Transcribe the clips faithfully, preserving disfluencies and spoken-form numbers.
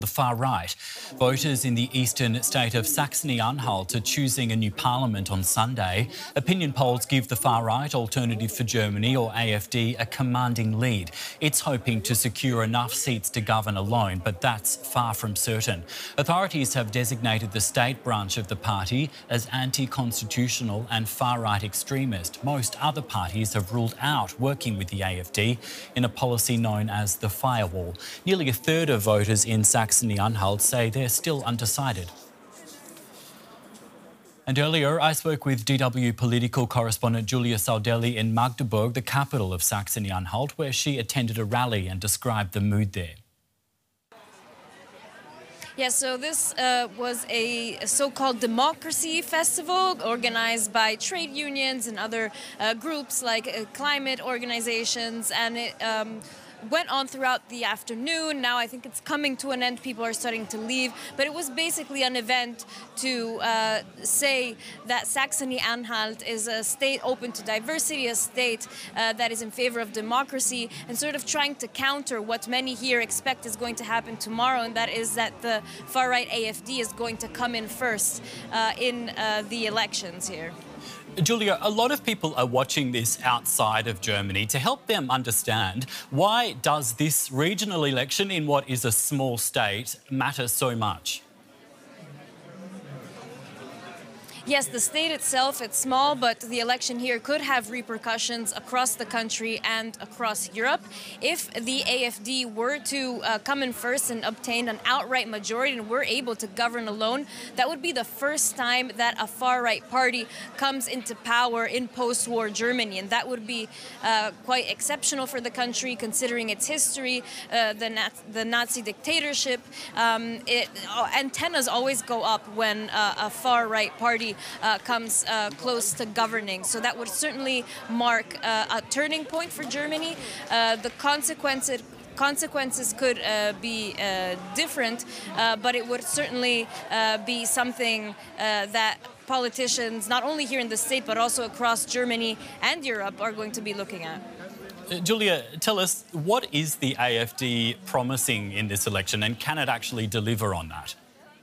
the far right. Voters in the eastern state of Saxony-Anhalt are choosing a new parliament on Sunday. Opinion polls give the far right Alternative for Germany, or A F D, a commanding lead. It's hoping to secure enough seats to govern alone, but that's far from certain. Authorities have designated the state branch of the party as anti-constitutional and far-right extremist. Most other parties have ruled out working with the A F D in a policy known as the firewall. Nearly a third of voters in Saxony-Anhalt say they're still undecided. And earlier, I spoke with D W political correspondent Julia Saudelli in Magdeburg, the capital of Saxony-Anhalt, where she attended a rally and described the mood there. Yeah, so this uh, was a so-called democracy festival organized by trade unions and other uh, groups like uh, climate organizations, and it um, went on throughout the afternoon. Now I think it's coming to an end. People are starting to leave. But it was basically an event to uh, say that Saxony-Anhalt is a state open to diversity, a state uh, that is in favor of democracy, and sort of trying to counter what many here expect is going to happen tomorrow, and that is that the far-right A F D is going to come in first uh, in uh, the elections here. Julia, a lot of people are watching this outside of Germany. To help them understand, why does this regional election in what is a small state matter so much? Yes, the state itself, it's small, but the election here could have repercussions across the country and across Europe. If the A F D were to uh, come in first and obtain an outright majority and were able to govern alone, that would be the first time that a far-right party comes into power in post-war Germany. And that would be uh, quite exceptional for the country, considering its history, uh, the, Nat the Nazi dictatorship. Um, it, uh, antennas always go up when uh, a far-right party Uh, comes uh, close to governing. So that would certainly mark uh, a turning point for Germany. Uh, the consequences consequences could uh, be uh, different, uh, but it would certainly uh, be something uh, that politicians, not only here in the state, but also across Germany and Europe, are going to be looking at. Uh, Julia, tell us, what is the A F D promising in this election, and can it actually deliver on that?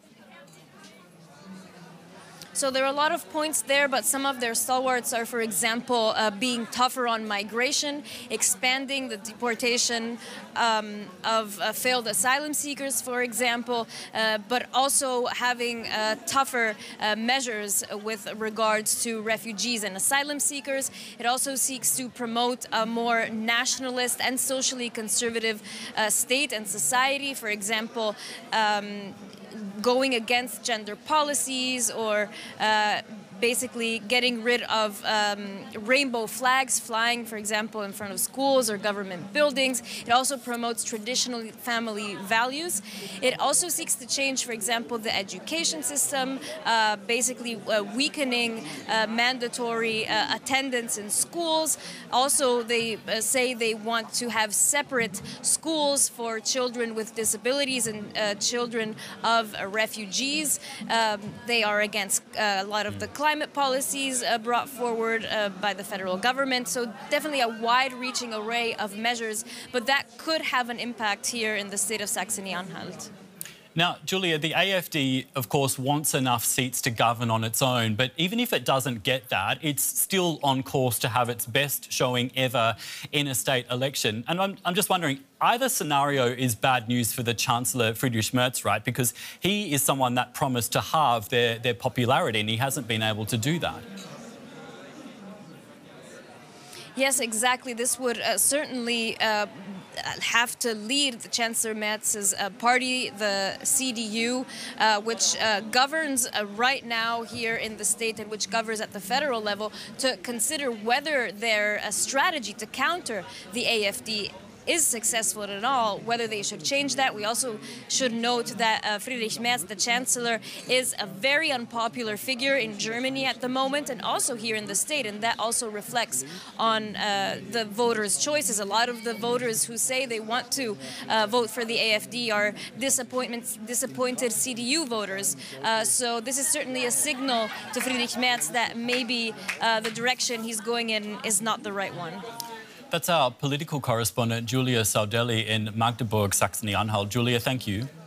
So there are a lot of points there, but some of their stalwarts are, for example, uh, being tougher on migration, expanding the deportation um, of uh, failed asylum seekers, for example, uh, but also having uh, tougher uh, measures with regards to refugees and asylum seekers. It also seeks to promote a more nationalist and socially conservative uh, state and society, for example, um, going against gender policies, or uh, basically getting rid of um, rainbow flags flying, for example, in front of schools or government buildings. It also promotes traditional family values. It also seeks to change, for example, the education system, uh, basically uh, weakening uh, mandatory uh, attendance in schools. Also, they uh, say they want to have separate schools for children with disabilities and uh, children of uh, refugees. Um, they are against uh, a lot of the climate policies uh, brought forward uh, by the federal government. So definitely a wide-reaching array of measures, but that could have an impact here in the state of Saxony-Anhalt. Now, Julia, the A F D, of course, wants enough seats to govern on its own, but even if it doesn't get that, it's still on course to have its best showing ever in a state election. And I'm, I'm just wondering, either scenario is bad news for the Chancellor, Friedrich Merz, right? Because he is someone that promised to halve their, their popularity, and he hasn't been able to do that. Yes, exactly. This would uh, certainly uh, have to lead the Chancellor Merz's uh, party, the C D U, uh, which uh, governs uh, right now here in the state and which governs at the federal level, to consider whether their uh, strategy to counter the A F D is successful at all, whether they should change that. We also should note that uh, Friedrich Merz, the Chancellor, is a very unpopular figure in Germany at the moment, and also here in the state, and that also reflects on uh, the voters' choices. A lot of the voters who say they want to uh, vote for the A F D are disappointed C D U voters. Uh, so this is certainly a signal to Friedrich Merz that maybe uh, the direction he's going in is not the right one. That's our political correspondent, Julia Saudelli in Magdeburg, Saxony-Anhalt. Julia, thank you.